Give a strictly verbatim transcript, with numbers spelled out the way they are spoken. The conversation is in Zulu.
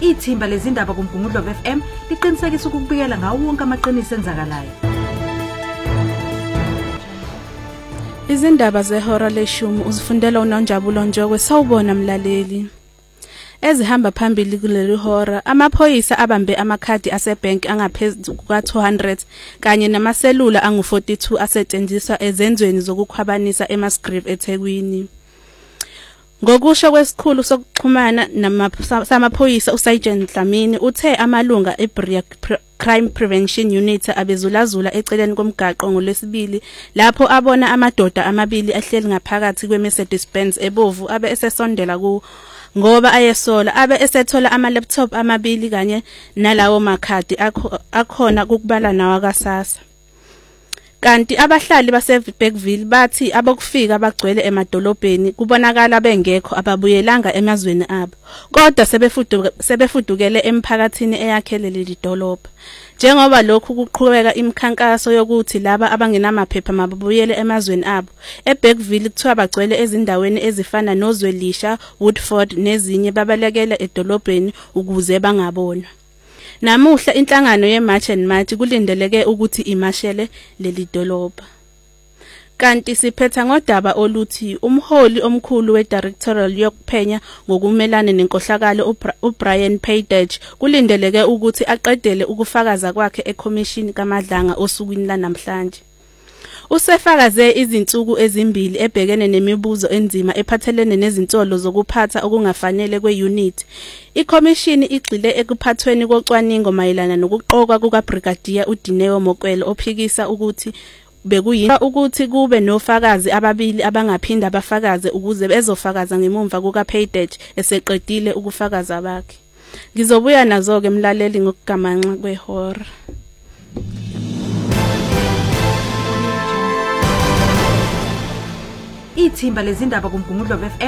Ithimba lezindaba kuMgungundlovu F M liqinisekisa ukubikela ngawo wonke amaqiniso enzakalayo. Izindaba zehora leshumi uzifundela uNonjabulo Njokwe sawubona mlaleli. Ezihamba phambili kuleli hora, amaphoyisa abambe amakhadi asebank angaphezulu kwa two hundred kanye namaselula angu forty-two asetshenziswa ezenzweni zokukhwabanisa eMasgrave eThekwini. Ngokusho kwesikhulu sokuxhumana samaphoyisa uSergeant Dlamini uthe amalunga eBrea Crime Prevention Unit abezulazula eceleni komgaqo ngolwesibili lapho abona amadoda amabili ahleli ngaphakathi kweMercedes Benz ebovu abe esesondela ku ngoba ayesola abe esethola ama laptop amabili kanye nalawo makhadi akhona ukubala nawa kaSasa. Kanti abahlali baseBergville bathi abokufika bagcwele emadolobheni kubonakala bengekho ababuyelanga emazweni abo kodwa sebefuduka sebefudukele emphakathini eyakhele leli dolobha. Njengoba lokhu kuqhubeka imikhankaso yokuthi laba abangenamaphepha mababuyele emazweni abo, eBergville kuthiwa bagcwele ezindaweni ezifana noZwelisha, Woodford nezinye babalekela edolobheni ukuze bangabonwa. Namuhla inhlangano yeMarch and March kulindeleke ukuthi imashele leli dolobha. Kanti siphetha ngodaba oluthi umholi omkhulu weDirectorial yokuphenya ngokumelana nenkohlakalo uBrian Payday kulindeleke ukuthi aqedele ukufakaza kwakhe eCommission kaMadlanga osukwini lanamhlanje. Usefakaze izinsuku ezimbili ebhekene nemibuzo enzima ephathelene nezinsolo zokuphatha okungafanele kweunit. ICommission igxile ekuphathweni kocwaningo mayelana nokuqokwa kukaBrigadier uDineo Mokwele ophikisa ukuthi bekuyini ukuthi kube nofakazi ababili abangaphinda bafakaze ukuze bezofakaza ngemumva kukaPayday eseqedile ukufakaza bakhe. Ngizobuya nazo ke mlaleli ngokugamanxa kwehora. Ithimba lezindaba kuMgungundlovu F M